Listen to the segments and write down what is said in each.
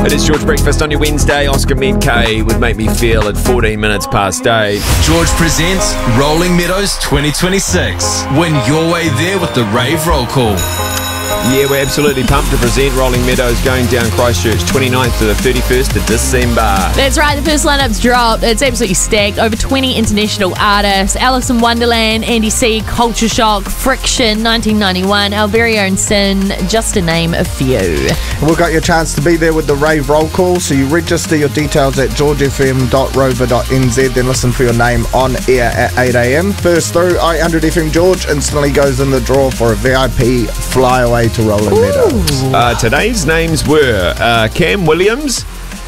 It is George Breakfast on your Wednesday. Oscar Medkay would make me feel at 14 minutes past 8. George presents Rolling Meadows 2026. Win your way there with the Rave Roll Call. Yeah, we're absolutely pumped to present Rolling Meadows going down Christchurch 29th to the 31st of December. That's right, the first lineup's dropped. It's absolutely stacked. Over 20 international artists. Alice in Wonderland, Andy C, Culture Shock, Friction, 1991, our very own Sin, just to name a few. We've got your chance to be there with the Rave Roll Call, so you register your details at georgefm.rover.nz, then listen for your name on air at 8 a.m. First through, 800 FM George instantly goes in the draw for a VIP flyaway to Rolling Meadows. Today's names were Cam Williams,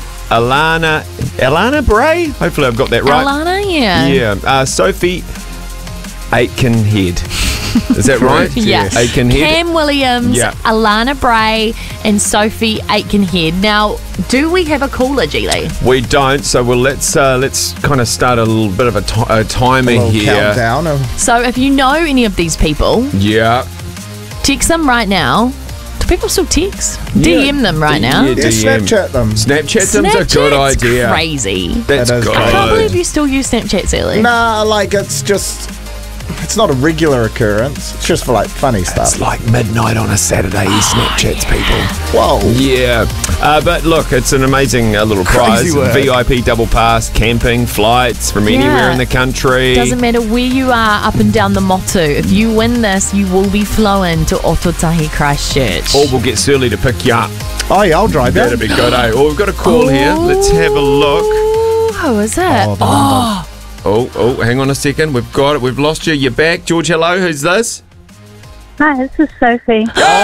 Alana Bray, hopefully I've got that right. Alana, yeah. Yeah, Sophie Aitkenhead. Is that right? Yes. Aitkenhead. Cam Williams, Yeah. Alana Bray, and Sophie Aitkenhead. Now, do we have a caller, Geely? We don't, so let's kind of start a little bit of a timer A little here. countdown. So, if you know any of these people, Yeah. text them right now. Do people still text? DM them right now. Yeah, Yeah, DM. Snapchat them. Snapchat them's a good Snapchat's idea. crazy. That's That is good. I can't believe you still use Snapchat, Sally. Nah, like it's not a regular occurrence. It's just for like funny stuff. It's like midnight on a Saturday. He Snapchats people. Whoa. Yeah, but look, it's an amazing little prize. Crazy work. VIP double pass, camping, flights from anywhere Yeah. in the country. Doesn't matter where you are up and down the Motu. If you win this, you will be flown to Ototahi Christchurch. Or we'll get Surly to pick you up. Oh yeah, I'll drive That'd that. be good, eh? Oh, we've got a call here. Let's have a look. Ooh, who is it? Oh, the number. Oh, hang on a second. We've got it. We've lost you. You're back. George, hello. Who's this? Hi, this is Sophie.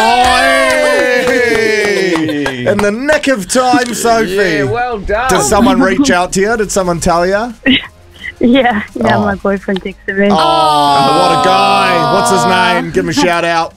Hey! In the nick of time, Sophie. Yeah, well done. Did someone reach out to you? Did someone tell you? Yeah, Oh. my boyfriend texted me. Oh, what a guy. What's his name? Give him a shout out.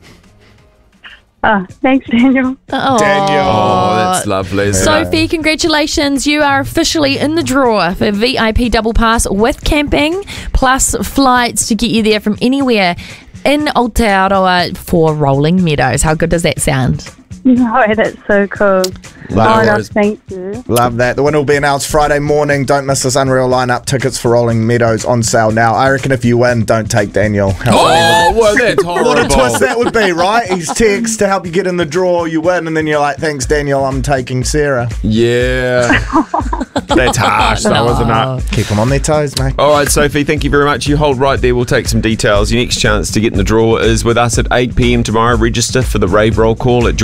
Oh, thanks, Daniel. Oh, Daniel. Oh, that's lovely. isn't it? Sophie, congratulations. You are officially in the draw for VIP double pass with camping, plus flights to get you there from anywhere in Aotearoa for Rolling Meadows. How good does that sound? No, that's so cool. Love, No, thank you. love that. The winner will be announced Friday morning. Don't miss this unreal lineup. Tickets for Rolling Meadows on sale now. I reckon if you win, don't take Daniel. Oh, well, that's horrible. What a twist that would be, right? He's text to help you get in the draw, you win, and then you're like, thanks, Daniel, I'm taking Sarah. Yeah. That's harsh, though, isn't it? Keep them on their toes, mate. All right, Sophie, thank you very much. You hold right there. We'll take some details. Your next chance to get in the draw is with us at 8 p.m. tomorrow. Register for the Rave Roll Call at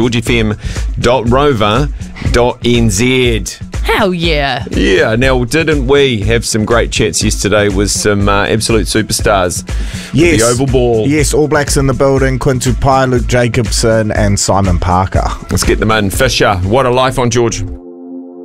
georgefm.rover.nz. Hell yeah. Yeah, now didn't we have some great chats yesterday with some absolute superstars? Yes. The Oval Ball. Yes, All Blacks in the building. Quintu Pai, Luke Jacobson, and Simon Parker. Let's get them in. Fisher, what a life on George.